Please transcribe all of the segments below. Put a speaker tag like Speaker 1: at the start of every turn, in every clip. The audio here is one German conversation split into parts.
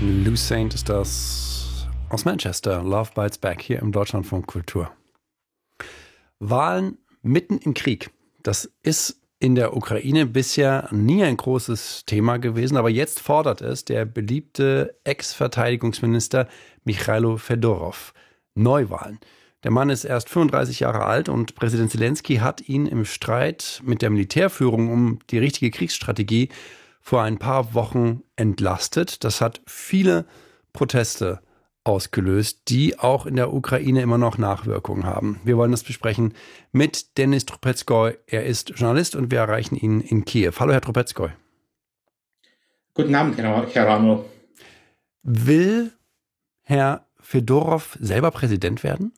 Speaker 1: Lou Saint ist das aus Manchester. Love Bites Back hier im Deutschlandfunk Kultur. Wahlen mitten im Krieg. Das ist in der Ukraine bisher nie ein großes Thema gewesen, aber jetzt fordert es der beliebte Ex-Verteidigungsminister Michailo Fedorov. Neuwahlen. Der Mann ist erst 35 Jahre alt und Präsident Zelensky hat ihn im Streit mit der Militärführung um die richtige Kriegsstrategie vor ein paar Wochen entlastet. Das hat viele Proteste ausgelöst, die auch in der Ukraine immer noch Nachwirkungen haben. Wir wollen das besprechen mit Denis Trubetskoy. Er ist Journalist und wir erreichen ihn in Kiew. Hallo, Herr Trubetskoy.
Speaker 2: Guten Abend, Herr Rano.
Speaker 1: Will Herr Fedorov selber Präsident werden?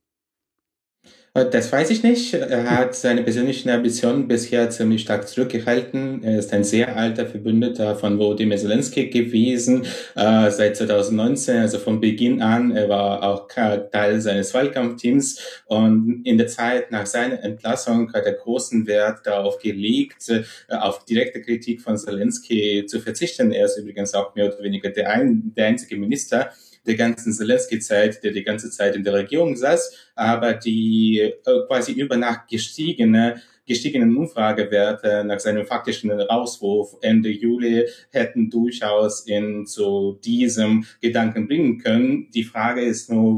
Speaker 2: Das weiß ich nicht. Er hat seine persönlichen Ambitionen bisher ziemlich stark zurückgehalten. Er ist ein sehr alter Verbündeter von Volodymyr Zelensky gewesen, seit 2019, also von Beginn an. Er war auch Teil seines Wahlkampfteams und in der Zeit nach seiner Entlassung hat er großen Wert darauf gelegt, auf direkte Kritik von Zelensky zu verzichten. Er ist übrigens auch mehr oder weniger der einzige Minister der ganzen Zelensky-Zeit, der die ganze Zeit in der Regierung saß, aber die quasi über Nacht gestiegenen Umfragewerte nach seinem faktischen Rauswurf Ende Juli hätten durchaus ihn zu diesem Gedanken bringen können. Die Frage ist nur,